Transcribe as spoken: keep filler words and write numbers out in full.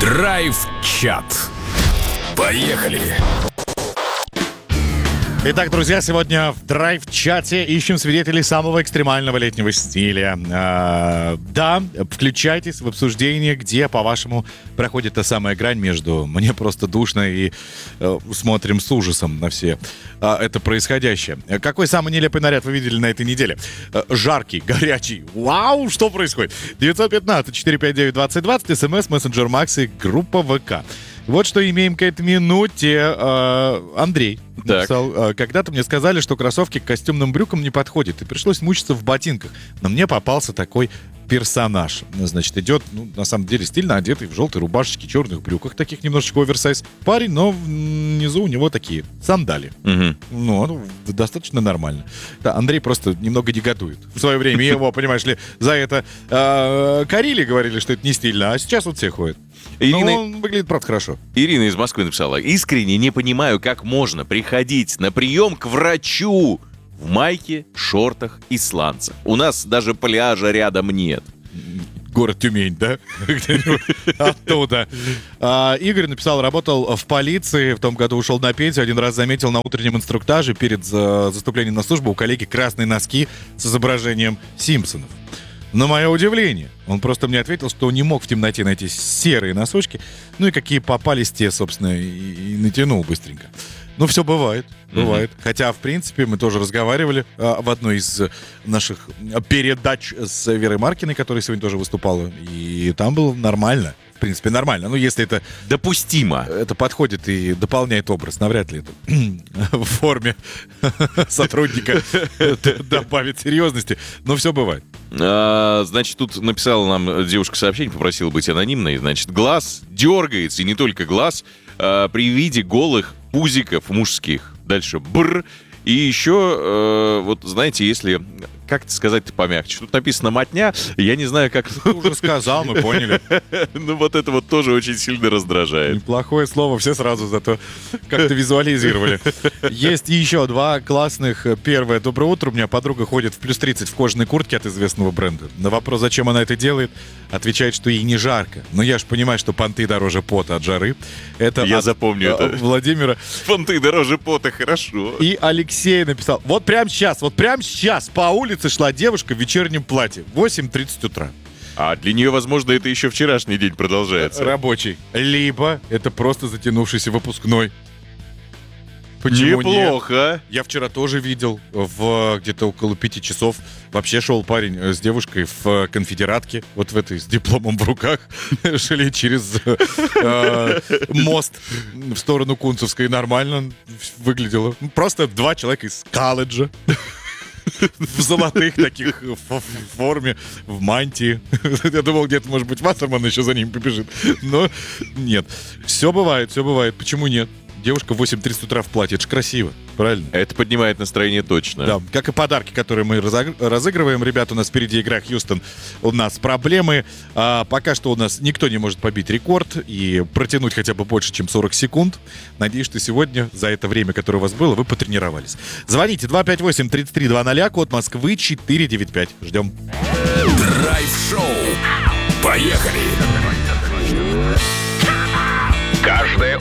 Драйв-чат. Поехали! Итак, друзья, сегодня в драйв-чате ищем свидетелей самого экстремального летнего стиля. А, да, включайтесь в обсуждение, где, по-вашему, проходит та самая грань между «мне просто душно» и э, смотрим с ужасом на все э, это происходящее. Какой самый нелепый наряд вы видели на этой неделе? Э, жаркий, горячий. Вау, что происходит? девять один пять четыре пять девять двадцать двадцать, смс, мессенджер Макс и группа ВК. Вот что имеем к этой минуте. Э, Андрей написал: э, когда-то мне сказали, что кроссовки к костюмным брюкам не подходят, и пришлось мучиться в ботинках. Но мне попался такой персонаж. Значит, идет, ну, на самом деле, стильно одетый в желтой рубашечке, черных брюках, таких немножечко оверсайз парень, но внизу у него такие сандали. Угу. Ну, ну, достаточно нормально. Да, Андрей просто немного негодует. В свое время его, понимаешь ли, за это э, корили, говорили, что это не стильно, а сейчас вот все ходят. Ирина... Но он выглядит, правда, хорошо. Ирина из Москвы написала: искренне не понимаю, как можно приходить на прием к врачу в майке, шортах и сланцах. У нас даже пляжа рядом нет. Город Тюмень, да? Оттуда. А, Игорь написал: работал в полиции, в том году ушел на пенсию. Один раз заметил на утреннем инструктаже перед за, заступлением на службу у коллеги красные носки с изображением Симпсонов. На мое удивление, он просто мне ответил, что не мог в темноте найти серые носочки, ну и какие попались, те, собственно, и, и натянул быстренько. Ну, все бывает, бывает. Mm-hmm. Хотя, в принципе, мы тоже разговаривали а, в одной из наших передач с Верой Маркиной, которая сегодня тоже выступала, и там было нормально. В принципе, нормально. Ну, если это... Допустимо. Это подходит и дополняет образ. Навряд ли это в форме сотрудника добавит серьезности. Но все бывает. А, значит, тут написала нам девушка сообщение, попросила быть анонимной. Значит, глаз дергается, и не только глаз, а, при виде голых пузиков мужских. Дальше бр. И еще, э, вот знаете, если... Как это сказать-то помягче? Тут написано «мотня», я не знаю, как... Ты уже сказал, мы поняли. Ну вот это вот тоже очень сильно раздражает. Неплохое слово, все сразу зато как-то визуализировали. Есть еще два классных. Первое: доброе утро. У меня подруга ходит в плюс тридцать в кожаной куртке от известного бренда. На вопрос, зачем она это делает, отвечает, что ей не жарко. Но я же понимаю, что понты дороже пота от жары. Это я от, запомню а, это. Владимира. Понты дороже пота, хорошо. И Алексей написал: вот прямо сейчас, вот прямо сейчас по улице шла девушка в вечернем платье. восемь тридцать утра. А для нее, возможно, это еще вчерашний день продолжается. Рабочий. Либо это просто затянувшийся выпускной. Почему неплохо. Нет? Я вчера тоже видел, в где-то около пяти часов вообще шел парень с девушкой в конфедератке, вот в этой, с дипломом в руках, шли через э, мост в сторону Кунцевской. Нормально выглядело. Просто два человека из колледжа. В золотых таких в форме, в мантии. Я думал, где-то, может быть, Вассерман еще за ним побежит. Но нет. Все бывает, все бывает. Почему нет? Девушка в восемь тридцать утра в платье. Это же красиво, правильно? Это поднимает настроение точно. Да, как и подарки, которые мы разыгрываем. Ребята, у нас впереди игра Хьюстон. У нас проблемы. А пока что у нас никто не может побить рекорд и протянуть хотя бы больше, чем сорок секунд. Надеюсь, что сегодня, за это время, которое у вас было, вы потренировались. Звоните два пять восемь тридцать три двадцать, код Москвы четыре девять пять. Ждем. Драйв-шоу. Поехали! Каждое